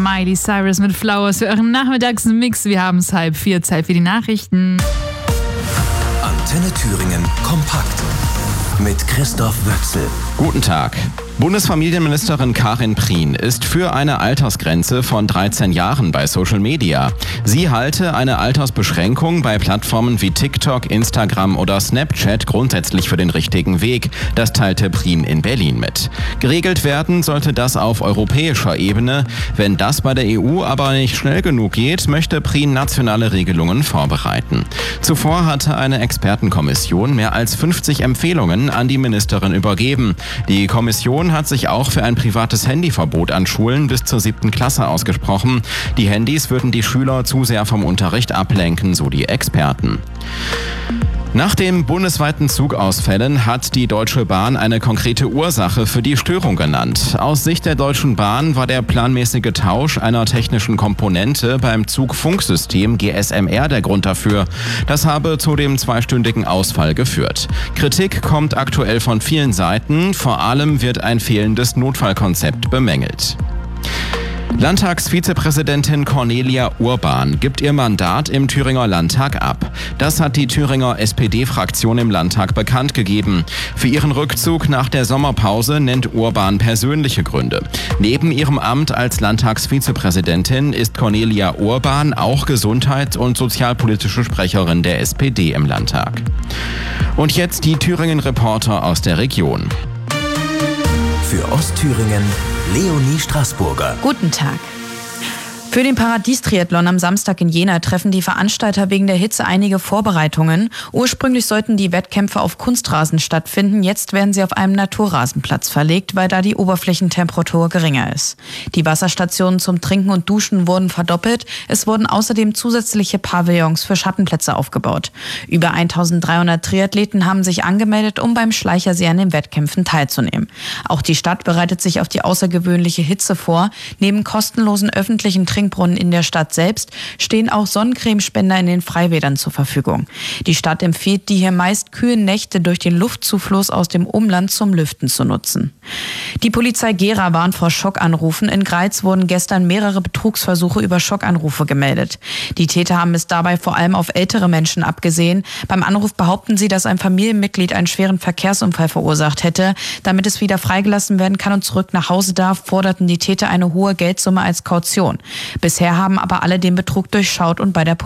Miley Cyrus mit Flowers für euren Nachmittagsmix. Wir haben es 3:30, Zeit für die Nachrichten. Antenne Thüringen kompakt mit Christoph Wöchsel. Guten Tag. Bundesfamilienministerin Karin Prien ist für eine Altersgrenze von 13 Jahren bei Social Media. Sie halte eine Altersbeschränkung bei Plattformen wie TikTok, Instagram oder Snapchat grundsätzlich für den richtigen Weg. Das teilte Prien in Berlin mit. Geregelt werden sollte das auf europäischer Ebene. Wenn das bei der EU aber nicht schnell genug geht, möchte Prien nationale Regelungen vorbereiten. Zuvor hatte eine Expertenkommission mehr als 50 Empfehlungen an die Ministerin übergeben. Die Kommission hat sich auch für ein privates Handyverbot an Schulen bis zur 7. Klasse ausgesprochen. Die Handys würden die Schüler zu sehr vom Unterricht ablenken, so die Experten. Nach den bundesweiten Zugausfällen hat die Deutsche Bahn eine konkrete Ursache für die Störung genannt. Aus Sicht der Deutschen Bahn war der planmäßige Tausch einer technischen Komponente beim Zugfunksystem GSMR der Grund dafür. Das habe zu dem 2-stündigen Ausfall geführt. Kritik kommt aktuell von vielen Seiten, vor allem wird ein fehlendes Notfallkonzept bemängelt. Landtagsvizepräsidentin Cornelia Urban gibt ihr Mandat im Thüringer Landtag ab. Das hat die Thüringer SPD-Fraktion im Landtag bekannt gegeben. Für ihren Rückzug nach der Sommerpause nennt Urban persönliche Gründe. Neben ihrem Amt als Landtagsvizepräsidentin ist Cornelia Urban auch gesundheits- und sozialpolitische Sprecherin der SPD im Landtag. Und jetzt die Thüringen-Reporter aus der Region. Für Ostthüringen Leonie Straßburger. Guten Tag. Für den Paradies-Triathlon am Samstag in Jena treffen die Veranstalter wegen der Hitze einige Vorbereitungen. Ursprünglich sollten die Wettkämpfe auf Kunstrasen stattfinden. Jetzt werden sie auf einem Naturrasenplatz verlegt, weil da die Oberflächentemperatur geringer ist. Die Wasserstationen zum Trinken und Duschen wurden verdoppelt. Es wurden außerdem zusätzliche Pavillons für Schattenplätze aufgebaut. Über 1300 Triathleten haben sich angemeldet, um beim Schleichersee an den Wettkämpfen teilzunehmen. Auch die Stadt bereitet sich auf die außergewöhnliche Hitze vor. Neben kostenlosen öffentlichen Trinkbrunnen in der Stadt selbst stehen auch Sonnencremespender in den Freibädern zur Verfügung. Die Stadt empfiehlt, die hier meist kühlen Nächte durch den Luftzufluss aus dem Umland zum Lüften zu nutzen. Die Polizei Gera warnt vor Schockanrufen. In Greiz wurden gestern mehrere Betrugsversuche über Schockanrufe gemeldet. Die Täter haben es dabei vor allem auf ältere Menschen abgesehen. Beim Anruf behaupten sie, dass ein Familienmitglied einen schweren Verkehrsunfall verursacht hätte. Damit es wieder freigelassen werden kann und zurück nach Hause darf, forderten die Täter eine hohe Geldsumme als Kaution. Bisher haben aber alle den Betrug durchschaut und bei der